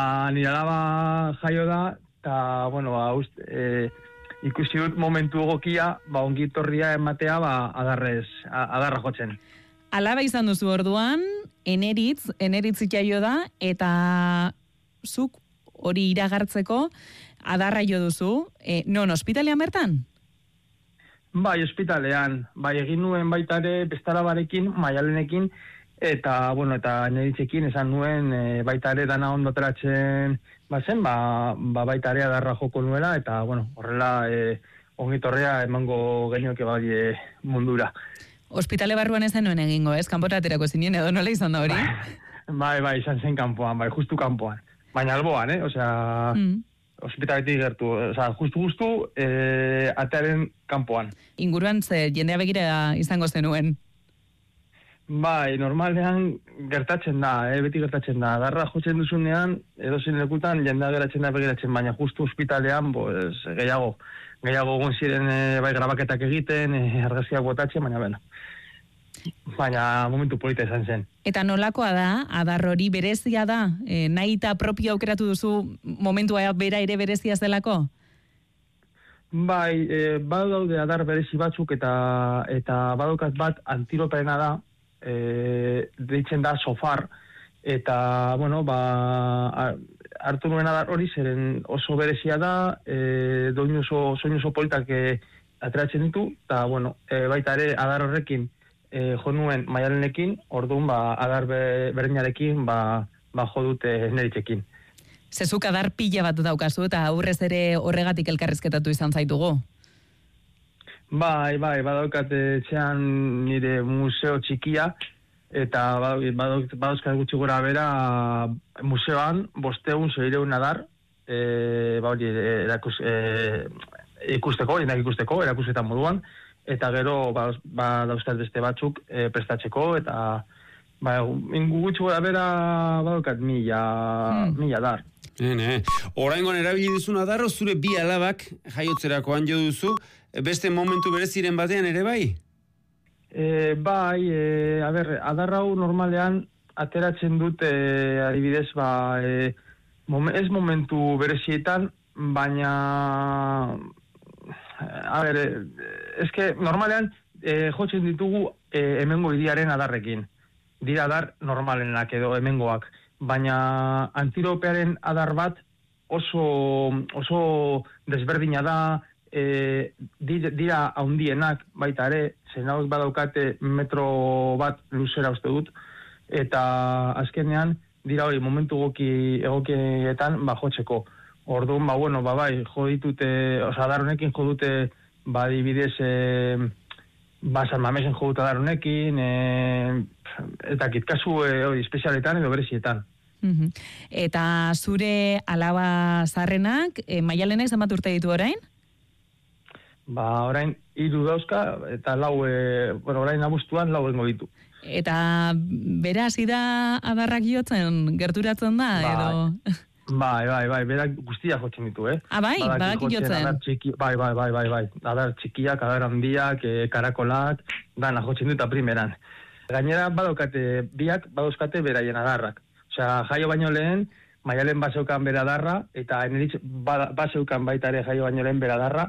Nire alaba jaio da, eta, bueno, ikusi dut momentu egokia, ongitorria ematea, adarra jotzen. Alaba izan duzu orduan, eneritz jaio da, eta zuk hori iragartzeko adarra jo duzu. Non, ospitalean bertan? Bai, ospitalean. Bai, egin nuen baita ere bestalabarekin, Maialenekin, eta, bueno, eta neritzekin esan nuen baita ere dana ondo ateratzen bazen, baita ere adarra joko nuela, eta, bueno, horrela ongitorrea emango genioke bai mundura. Ospitale barruan ez nuen egingo, ez? Kanpora aterako zinen edo nola izan da hori? Bai, izan zen kanpoan, bai, justu kanpoan. Baina alboan, osea, ospitaletik gertu, osea, justu, atearen kanpoan. Inguruan jendea begira izango zenuen? Bai, normalean gertatzen da, beti gertatzen da. Adarra jotzen duzunean, edozein lekutan, jendea geratzen da begiratzen, baina justu ospitalean, gehiago egon ziren bai grabaketak egiten, argazkiak botatzen, baina momentu polita izan zen. Eta nolakoa da, adar hori berezia da? Nahi eta propio aukeratu duzu momentua bera ere berezia zelako? Bai, badaude adar berezi batzuk eta badaukat bat antilopeena da, deitzen da sofar, eta, bueno, hartu nuen adar hori zeren oso berezia da, soinu oso politak ateratzen ditu, eta, bueno, baita ere adar horrekin jo nuen Maialenekin, orduan adar berdinarekin jo dute neritzekin. Zezuk adar pila bat daukazu eta aurrez ere horregatik elkarrizketatu izan zaitugu. Bai, badaukat etxean nire museo txikia, eta badauzkat gutxi gora bera museoan 500-600 adar, ikusteko, erakusketan moduan, eta gero badauzkat beste batzuk prestatzeko, eta gutxi gora bera badaukat 1000 adar. Oraingoan erabili duzun adarro zure bi alabak jaiotzerakoan jo duzu, beste momentu bereziren batean ere bai? Bai, adar hau normalean ateratzen dut adibidez, ez momentu berezietan, baina normalean jotzen ditugu hemengo hiriaren adarrekin. Dira adar normalenak edo hemengoak, baina antilopearen adar bat oso desberdina da, dira haundienak baita ere, zen hauek badaukate metro bat luzera uste dut, eta azkenean dira hori momentu egokietan jotzeko. Orduan, jo ditute, adar honekin jo dute, adibidez, San Mamesen jo dut adar honekin, eta kitkazu espezialetan edo berezietan. Eta zure alaba zarrenak, Maialenek zenbat urte ditu orain? Orain 3 dauzka, eta orain abuztuan 4 engo ditu. Eta bera hasi da adarrak jotzen, gerturatzen da, edo? Bai, berak guztia jotzen ditu, Bai, badaki jotzen. Bai, adar txikiak, adar handiak, karakolak, dana jotzen dut primeran. Gainera, biak badauzkate beraien adarrak. Osea, jaio baino lehen, Maialen baseukan bera adarra, eta eneritz baseukan baita ere jaio baino lehen bera adarra,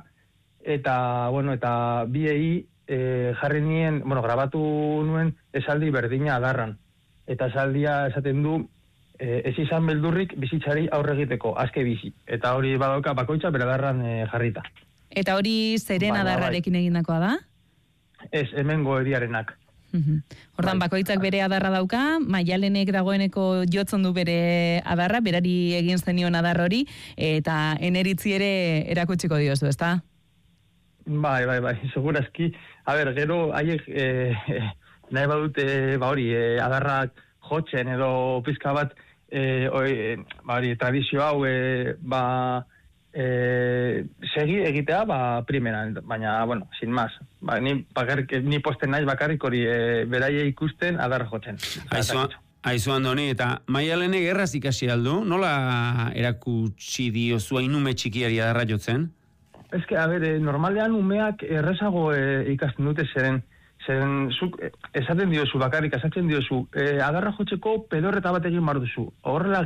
eta biei jarri nien, grabatu nuen esaldi berdina adarran. Eta esaldia esaten du, ez izan beldurrik bizitzari aurre egiteko, azke bizi. Eta hori badauka bakoitza bera adarran jarrita. Eta hori zeren adarrarekin egindakoa da? Ez, hemengo hiriarenak. Ordan bakoitzak bere adarra dauka, Maialenek dagoeneko jotzen du bere adarra, berari egin zenion adar hori, eta eneritzi ere erakutsiko diozu, ezta? Bai, segurazki. Gero haiek nahi badute adarrak jotzen edo pizka bat tradizio hau segi egitea primeran, baina, sin más. Ni posten naiz bakarrik hori beraie ikusten adarra jotzen. Aizu Andoni, eta Maialenek erraz ikasi aldu? Nola erakutsi diozu hainume txikiari adarra jotzen? Normalean umeak errezago ikasten dute zeren zuk esaten diozu bakarrik, esaten diozu, adarra jotzeko pedorreta bat egin behar duzu. Horrela